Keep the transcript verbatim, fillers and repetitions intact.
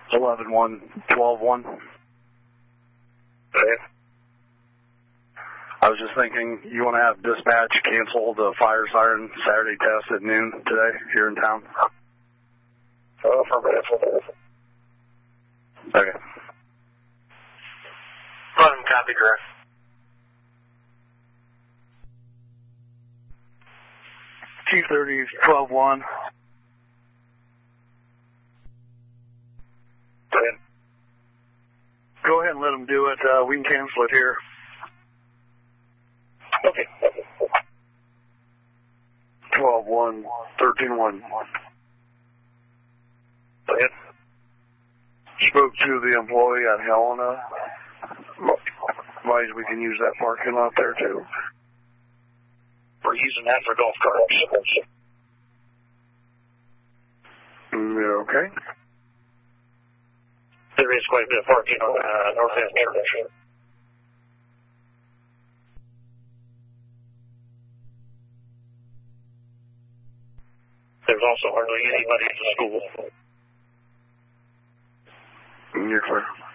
eleven one, twelve one. Okay. I was just thinking, you want to have dispatch cancel the fire siren Saturday test at noon today here in town? Oh, for a minute. Okay. One copy, direct. two thirty, twelve one. Go ahead. Go ahead and let them do it. Uh, we can cancel it here. Okay. twelve one, thirteen one. Go ahead. Spoke to the employee at Helena. Advised we can use that parking lot there too. We're using that for golf carts. Mm, okay. There is quite a bit of parking on uh, North End Church. There's also hardly anybody at the school. You're clear.